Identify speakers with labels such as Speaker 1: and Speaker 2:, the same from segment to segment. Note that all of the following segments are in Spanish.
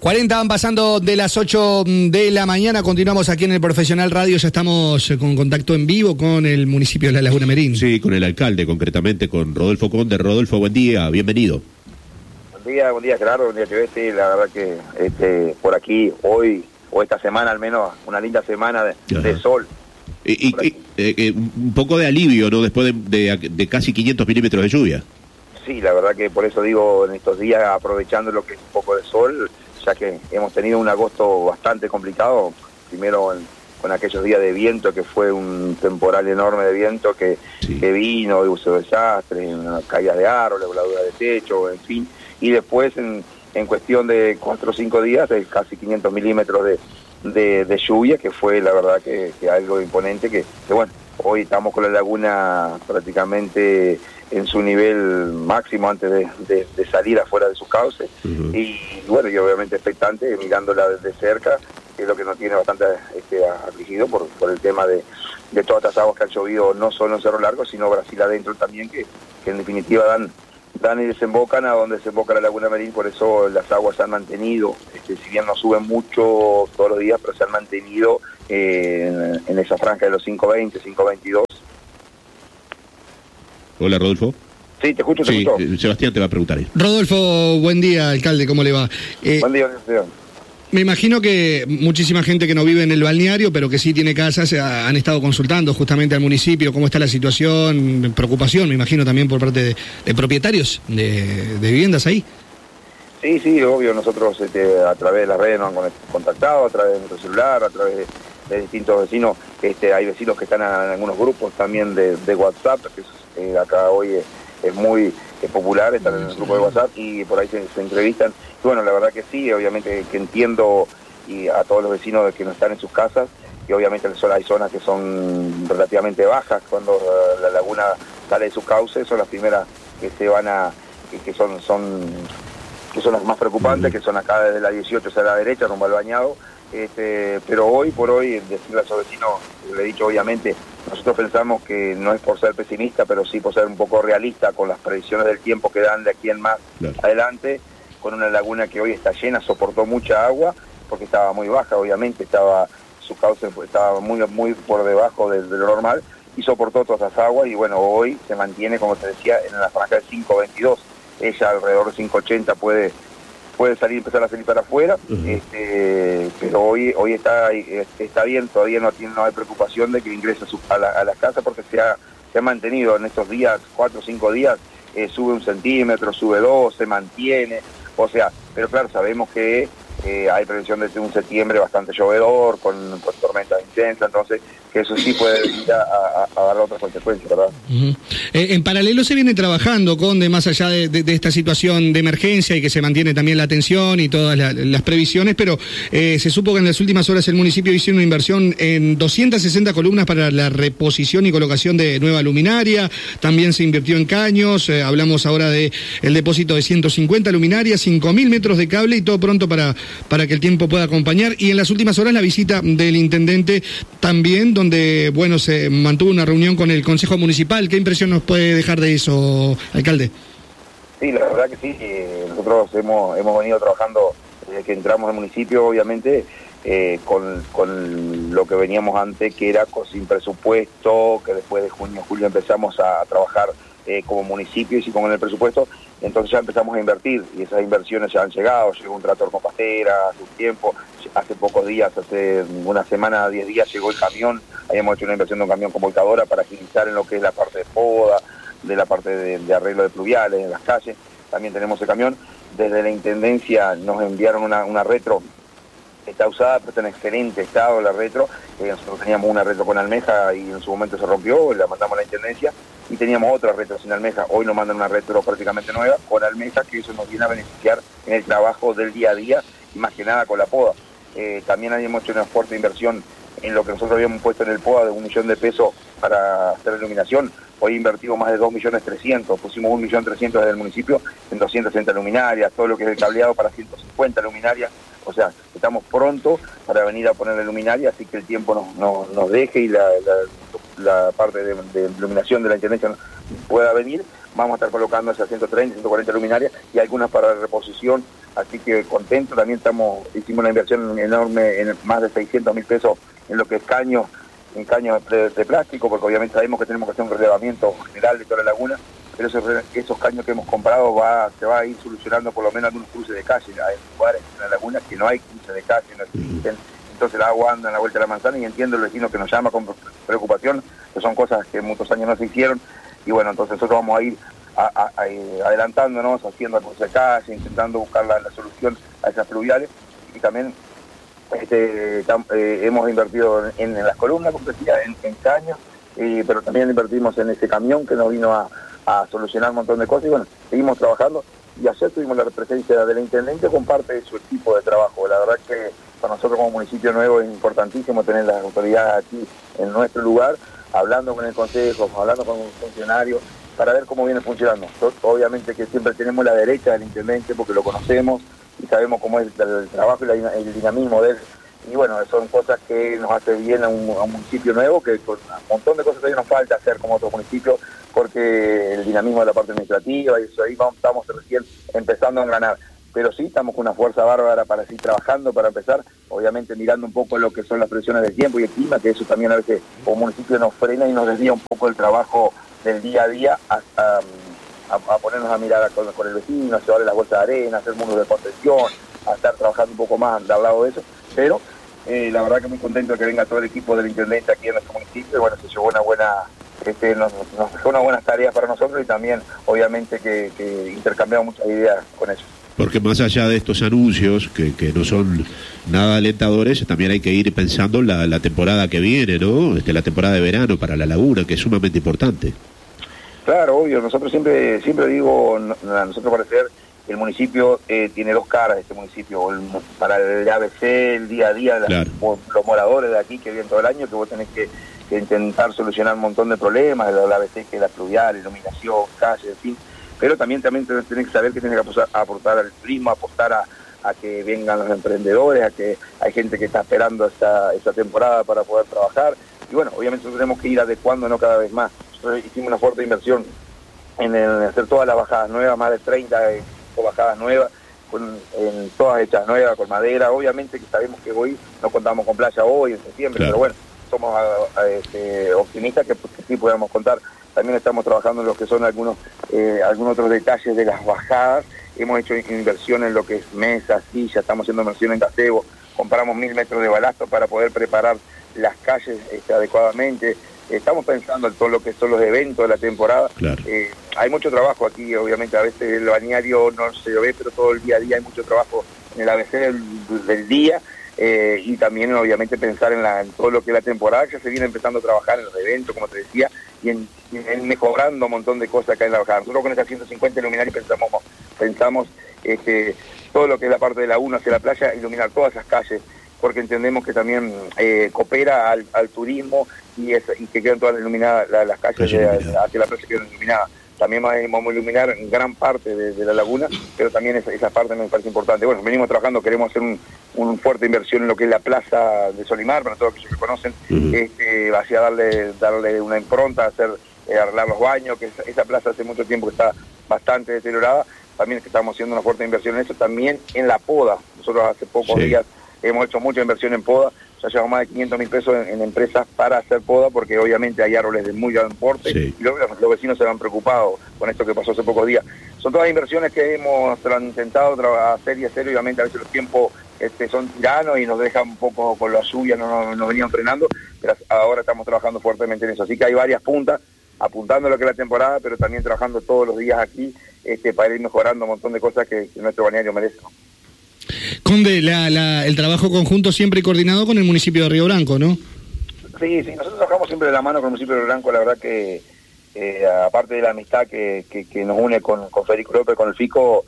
Speaker 1: 40 van pasando de las 8 de la mañana. Continuamos aquí en el Profesional Radio. Ya estamos con contacto en vivo con el municipio de La Laguna Merín.
Speaker 2: Sí, con el alcalde, concretamente con Rodolfo Conde. Rodolfo, buen día, bienvenido.
Speaker 3: Buen día Gerardo, buen día Chivete. La verdad que por aquí, hoy o esta semana al menos, una linda semana de sol.
Speaker 2: Un poco de alivio, ¿no? Después de casi 500 milímetros de lluvia.
Speaker 3: Sí, la verdad que por eso digo, en estos días aprovechando lo que es un poco de sol, ya que hemos tenido un agosto bastante complicado, primero con aquellos días de viento, que fue un temporal enorme de viento que vino, hubo desastres, caídas de árboles, voladuras de techo, en fin, y después en cuestión de 4 o 5 días, de casi 500 milímetros de lluvia, que fue la verdad que algo imponente, que bueno, hoy estamos con la laguna prácticamente en su nivel máximo antes de salir afuera de sus cauces, y bueno, y obviamente expectante, mirándola desde cerca, que es lo que nos tiene bastante afligido por el tema de todas estas aguas que han llovido, no solo en Cerro Largo, sino Brasil adentro también, que en definitiva dan y desembocan a donde desemboca la Laguna Merín. Por eso las aguas se han mantenido, si bien no suben mucho todos los días, pero se han mantenido en esa franja de los 5.20, 5.22.
Speaker 2: Hola, Rodolfo.
Speaker 3: Sí, te escucho.
Speaker 2: Sebastián te va a preguntar ahí.
Speaker 1: Rodolfo, buen día, alcalde, ¿cómo le va?
Speaker 3: Buen día, Sebastián.
Speaker 1: Me imagino que muchísima gente que no vive en el balneario, pero que sí tiene casas, han estado consultando justamente al municipio cómo está la situación, preocupación, me imagino también por parte de propietarios de viviendas ahí.
Speaker 3: Sí, obvio, nosotros a través de las redes nos han contactado, a través de nuestro celular, a través de distintos vecinos. Hay vecinos que están en algunos grupos también de WhatsApp, que acá hoy es muy popular, están en el grupo de WhatsApp y por ahí se entrevistan. Y bueno, la verdad que sí, obviamente que entiendo y a todos los vecinos que no están en sus casas, y obviamente hay zonas que son relativamente bajas cuando la laguna sale de sus cauces, son las primeras que se van que son las más preocupantes, que son acá desde la 18 hacia la derecha, rumbo al Bañado. Pero hoy por hoy, decirle a esos vecinos, le he dicho obviamente, nosotros pensamos que no es por ser pesimista, pero sí por ser un poco realista con las predicciones del tiempo que dan de aquí en más adelante, con una laguna que hoy está llena, soportó mucha agua, porque estaba muy baja, obviamente, su cauce estaba muy por debajo de lo normal, y soportó todas esas aguas, y bueno, hoy se mantiene, como te decía, en la franja de 5.22, ella alrededor de 5.80 puede empezar a salir para afuera, pero hoy está bien, todavía no hay preocupación de que ingrese a las casas, porque se ha mantenido en estos días, 4 o 5 días, sube 1 centímetro, sube 2, se mantiene, o sea, pero claro, sabemos que hay prevención de un septiembre bastante llovedor, con tormentas intensas, entonces que eso sí puede ir a dar otras consecuencias, ¿verdad?
Speaker 1: En paralelo se viene trabajando, Conde, más allá de esta situación de emergencia y que se mantiene también la atención y todas las previsiones, pero se supo que en las últimas horas el municipio hizo una inversión en 260 columnas para la reposición y colocación de nueva luminaria, también se invirtió en caños, hablamos ahora de el depósito de 150 luminarias, 5.000 metros de cable y todo pronto para que el tiempo pueda acompañar. Y en las últimas horas la visita del intendente también, donde, bueno, se mantuvo una reunión con el Consejo Municipal. ¿Qué impresión nos puede dejar de eso, alcalde?
Speaker 3: Sí, la verdad que sí. Nosotros hemos venido trabajando desde que entramos al municipio, obviamente, con lo que veníamos antes, que era sin presupuesto, que después de junio, julio empezamos a trabajar como municipio y sí con el presupuesto, entonces ya empezamos a invertir y esas inversiones ya han llegado. Llegó un tractor con pastera hace un tiempo, hace pocos días, hace una semana, 10 días llegó el camión, habíamos hecho una inversión de un camión con volcadora para agilizar en lo que es la parte de poda, de la parte de arreglo de pluviales en las calles, también tenemos el camión. Desde la Intendencia nos enviaron una retro, está usada, pero está en excelente estado la retro. Nosotros teníamos una retro con almeja y en su momento se rompió, la mandamos a la Intendencia, y teníamos otra retro sin almeja. Hoy nos mandan una retro prácticamente nueva con almeja, que eso nos viene a beneficiar en el trabajo del día a día y más que nada con la poda. También habíamos hecho una fuerte inversión en lo que nosotros habíamos puesto en el POA de 1 millón de pesos para hacer iluminación. Hoy invertimos más de 2.300.000, pusimos 1.300.000 desde el municipio en 260 luminarias, todo lo que es el cableado para 150 luminarias, o sea, estamos prontos para venir a poner la luminaria, así que el tiempo nos deje y la parte de iluminación de la Intendencia pueda venir. Vamos a estar colocando esas 130, 140 luminarias y algunas para reposición así que contento. También hicimos una inversión enorme en más de 600.000 pesos en lo que es caños de plástico, porque obviamente sabemos que tenemos que hacer un relevamiento general de toda la laguna, pero esos caños que hemos comprado se va a ir solucionando por lo menos algunos cruces de calle. Hay lugares en la laguna que no hay cruces de calle, no existen, entonces el agua anda en la vuelta de la manzana, y entiendo el vecino que nos llama con preocupación, que son cosas que muchos años no se hicieron, y bueno, entonces nosotros vamos a ir adelantándonos, haciendo cruces de calle, intentando buscar la solución a esas fluviales, y también hemos invertido en las columnas, como decía, en caños, pero también invertimos en ese camión que nos vino a solucionar un montón de cosas, y bueno, seguimos trabajando, y ayer tuvimos la presencia del intendente con parte de su equipo de trabajo. La verdad que para nosotros como municipio nuevo es importantísimo tener las autoridades aquí en nuestro lugar, hablando con el consejo, hablando con un funcionario, para ver cómo viene funcionando. Obviamente que siempre tenemos la derecha del intendente porque lo conocemos y sabemos cómo es el trabajo y el dinamismo de él. Y bueno, son cosas que nos hace bien a un municipio nuevo, que con un montón de cosas todavía nos falta hacer como otro municipio, porque el dinamismo de la parte administrativa, y eso ahí estamos recién empezando a engranar. Pero sí, estamos con una fuerza bárbara para seguir trabajando, para empezar, obviamente mirando un poco lo que son las presiones del tiempo y el clima, que eso también a veces como municipio nos frena y nos desvía un poco el trabajo del día a día a ponernos a mirar con el vecino, a llevarle las bolsas de arena, a hacer mundos de contención, a estar trabajando un poco más al lado de eso, pero la verdad que muy contento de que venga todo el equipo del intendente aquí en nuestro municipio, y bueno, se llevó nos dejó unas buenas tareas para nosotros, y también obviamente que intercambiamos muchas ideas con ellos.
Speaker 2: Porque más allá de estos anuncios, que no son nada alentadores, también hay que ir pensando la temporada que viene, ¿no? La temporada de verano para la laguna, que es sumamente importante. Claro,
Speaker 3: obvio. Nosotros siempre digo, nosotros parecer, el municipio tiene dos caras, este municipio, para el ABC, el día a día,
Speaker 2: claro,
Speaker 3: los moradores de aquí que viven todo el año, que vos tenés que intentar solucionar un montón de problemas, el ABC que es la fluvial, iluminación, calle, en fin. Pero también tenés que saber que tenés que aportar al turismo, apostar a que vengan los emprendedores, a que hay gente que está esperando esta temporada para poder trabajar. Y bueno, obviamente nosotros tenemos que ir adecuándonos cada vez más. Nosotros hicimos una fuerte inversión en hacer todas las bajadas nuevas, más de 30 bajadas nuevas, en todas hechas nuevas, con madera. Obviamente que sabemos que hoy no contamos con playa hoy, en septiembre,
Speaker 2: claro,
Speaker 3: pero bueno, somos optimistas que sí podamos contar. También estamos trabajando en lo que son algunos otros detalles de las bajadas. Hemos hecho inversión en lo que es mesas, sillas, estamos haciendo inversión en gazebo, compramos 1000 metros de balasto para poder preparar las calles adecuadamente. Estamos pensando en todo lo que son los eventos de la temporada.
Speaker 2: Claro.
Speaker 3: Hay mucho trabajo aquí, obviamente a veces el balneario no se lo ve, pero todo el día a día hay mucho trabajo en el ABC del día. Y también obviamente pensar en todo lo que es la temporada, ya se viene empezando a trabajar en los eventos, como te decía, y en mejorando un montón de cosas acá en la bajada. Nosotros con esas 150 luminarias pensamos todo lo que es la parte de la 1 hacia la playa, iluminar todas esas calles, porque entendemos que también coopera al turismo y que quedan todas iluminadas, las calles hacia la playa quedan iluminadas. También vamos a iluminar gran parte de la laguna, pero también esa parte me parece importante. Bueno, venimos trabajando, queremos hacer una fuerte inversión en lo que es la plaza de Solimar, para todos aquellos que conocen, hacia darle una impronta, arreglar los baños, que esa plaza hace mucho tiempo que está bastante deteriorada. También estamos haciendo una fuerte inversión en eso, también en la poda. Nosotros hace pocos días hemos hecho mucha inversión en poda, ya llevamos más de 500.000 pesos en empresas para hacer poda, porque obviamente hay árboles de muy gran porte, y los vecinos se van preocupados con esto que pasó hace pocos días. Son todas inversiones que hemos intentado hacer y obviamente a veces los tiempos son tiranos y nos dejan un poco con la lluvia, nos venían frenando, pero ahora estamos trabajando fuertemente en eso. Así que hay varias puntas, apuntando a lo que es la temporada, pero también trabajando todos los días aquí para ir mejorando un montón de cosas que nuestro balneario merece.
Speaker 1: Conde, el trabajo conjunto siempre coordinado con el municipio de Río Branco, ¿no?
Speaker 3: Sí, nosotros trabajamos siempre de la mano con el municipio de Río Branco. La verdad que aparte de la amistad que nos une con Federico López, con el FICO,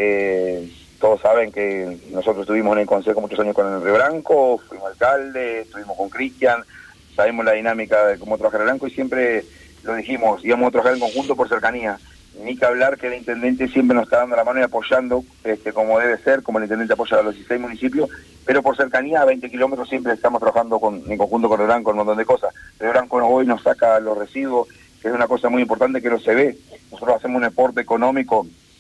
Speaker 3: todos saben que nosotros estuvimos en el consejo muchos años con el Río Branco, fuimos alcalde, estuvimos con Cristian, sabemos la dinámica de cómo trabaja Río Branco y siempre lo dijimos, íbamos a trabajar en conjunto por cercanía. Ni que hablar que el intendente siempre nos está dando la mano y apoyando como debe ser, como el intendente apoya a los 16 municipios, pero por cercanía a 20 kilómetros siempre estamos trabajando en conjunto con Río Branco en un montón de cosas. Río Branco hoy nos saca los residuos, que es una cosa muy importante que no se ve. Nosotros hacemos un aporte económico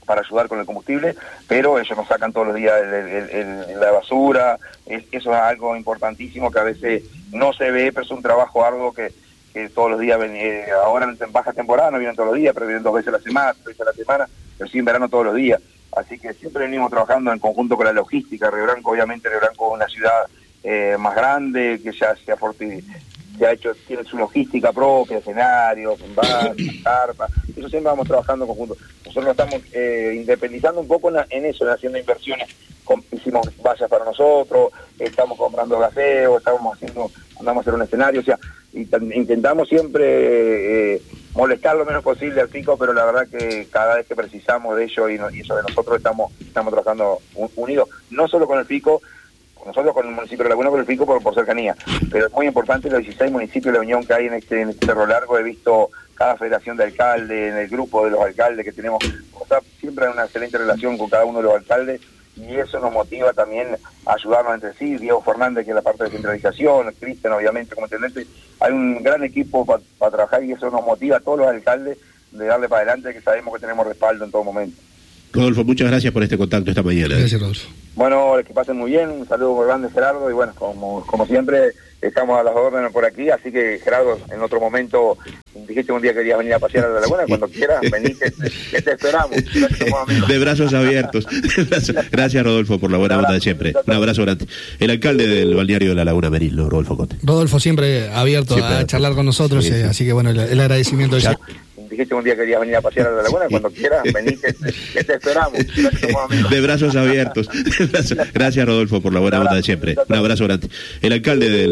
Speaker 3: para ayudar con el combustible, pero ellos nos sacan todos los días la basura. Eso es algo importantísimo que a veces no se ve, pero es un trabajo arduo que todos los días ahora en baja temporada no vienen todos los días, pero vienen 2 veces a la semana, 3 veces a la semana, pero sí en verano todos los días. Así que siempre venimos trabajando en conjunto con la logística. Río Branco, obviamente Río Branco es una ciudad más grande, que ya se ha hecho, tiene su logística propia, escenarios, envases, carpas. Eso siempre vamos trabajando en conjunto. Nosotros nos estamos independizando un poco en eso, haciendo inversiones. Hicimos vallas para nosotros, estamos comprando gaseo, andamos a hacer un escenario, o sea, intentamos siempre molestar lo menos posible al pico, pero la verdad que cada vez que precisamos de ello y eso de nosotros estamos trabajando unidos, no solo con el pico, nosotros con el municipio de Laguna, con el pico por cercanía, pero es muy importante los 16 municipios de la Unión que hay en este Cerro Largo. He visto cada federación de alcaldes, en el grupo de los alcaldes que tenemos, o sea, siempre hay una excelente relación con cada uno de los alcaldes, y eso nos motiva también a ayudarnos entre sí. Diego Fernández, que es la parte de centralización, Cristian, obviamente, como intendente. Hay un gran equipo para trabajar, y eso nos motiva a todos los alcaldes de darle para adelante, que sabemos que tenemos respaldo en todo momento.
Speaker 2: Rodolfo, muchas gracias por este contacto esta mañana.
Speaker 1: Gracias, Rodolfo.
Speaker 3: Bueno, que pasen muy bien, un saludo muy grande, Gerardo, y bueno, como siempre, estamos a las órdenes por aquí, así que, Gerardo, en otro momento, dijiste un día que querías venir a pasear a la Laguna, cuando quieras, vení, que te esperamos.
Speaker 2: De brazos abiertos. Gracias, Rodolfo, por la buena onda de siempre. Un abrazo grande. El alcalde del balneario de la Laguna Merilo, Rodolfo Cote.
Speaker 1: Rodolfo siempre abierto a charlar con nosotros, sí. Así que bueno, el agradecimiento de
Speaker 3: dijiste un día que querías venir a pasear a la Laguna, cuando quieras, vení, que te esperamos.
Speaker 2: De brazos abiertos. Gracias, Rodolfo, por la buena onda de siempre. Un abrazo grande. El alcalde del